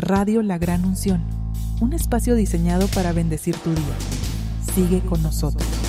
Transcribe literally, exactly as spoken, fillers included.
Radio La Gran Unción, un espacio diseñado para bendecir tu día. Sigue con nosotros.